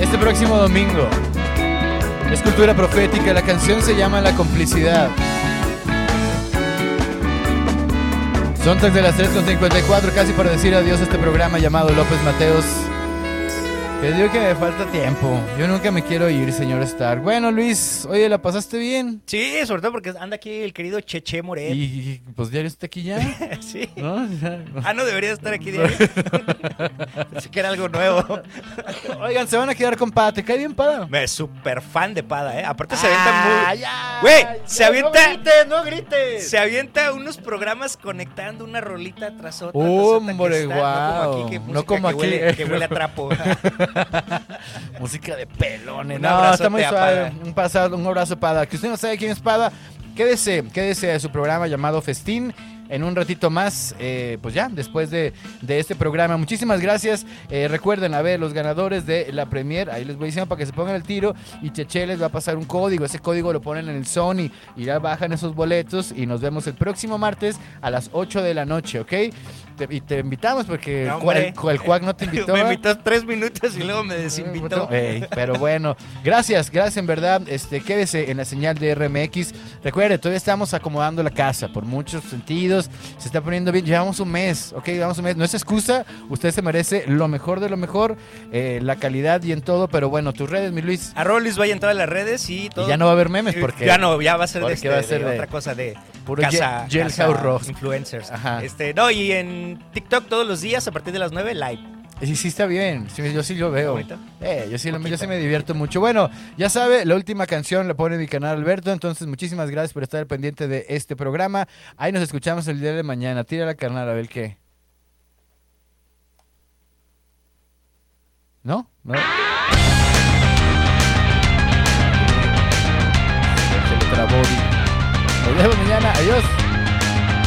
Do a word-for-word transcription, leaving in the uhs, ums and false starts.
este próximo domingo. Es cultura profética, la canción se llama La Complicidad. Son tres de las tres con cincuenta y cuatro, casi para decir adiós a este programa llamado López Mateos. Te digo que me falta tiempo. Yo nunca me quiero ir, señor Stark. Bueno, Luis, oye, ¿la pasaste bien? Sí, sobre todo porque anda aquí el querido Cheche Moret. Y pues diario está aquí ya. Sí. ¿No? Ah, no debería estar aquí diario. Pensé que era algo nuevo. Oigan, se van a quedar con Pada. ¿Te cae bien Pada? Me súper fan de Pada, ¿eh? Aparte se avienta Ah, muy... ya, Güey, ya, se avienta... ¡No grites, no grites! Se avienta unos programas conectando una rolita tras otra. ¡Hombre, tras otra, guau! que está, No como aquí, no que, como aquí. Que huele, que huele a trapo. Música de pelones. Un No, está muy abrazote a suave. Pada. Un, pasado, un abrazo, Pada. Que usted no sabe quién es Pada, quédese, quédese de su programa llamado Festín. En un ratito más, eh, pues ya, después de, de este programa. Muchísimas gracias. Eh, recuerden, a ver, los ganadores de la Premier, ahí les voy diciendo para que se pongan el tiro. Y Cheche les va a pasar un código. Ese código lo ponen en el Sony y ya bajan esos boletos. Y nos vemos el próximo martes a las ocho de la noche, ¿ok? Te, y te invitamos porque No, el, cua- hombre. el, el Cuac no te invitó. Me ¿eh? invitó tres minutos y luego me desinvitó. Ey, pero bueno, gracias, gracias en verdad. Este, quédese en la señal de R M X. Recuerde, todavía estamos acomodando la casa por muchos sentidos. Se está poniendo bien. Llevamos un mes, ok, llevamos un mes. No es excusa. Usted se merece lo mejor de lo mejor, eh, la calidad y en todo. Pero bueno, tus redes, mi Luis. Arroba Luis Valle en todas las redes y todo. Y ya no va a haber memes porque Ya no, ya va a ser de, porque este, va a ser de de otra cosa de puro casa, Jail- casa Jailhouse Rock. influencers. Ajá. Este, no, y en TikTok todos los días a partir de las nueve live. Sí, sí está bien. Sí, yo sí lo veo. ¿Bonito? Eh, yo, sí lo, yo sí me divierto mucho. Bueno, ya sabe, la última canción la pone en mi canal Alberto. Entonces, muchísimas gracias por estar pendiente de este programa. Ahí nos escuchamos el día de mañana. Tira la carnal a ver qué. ¿No? ¿No? Se le trabó. Nos vemos mañana. Adiós.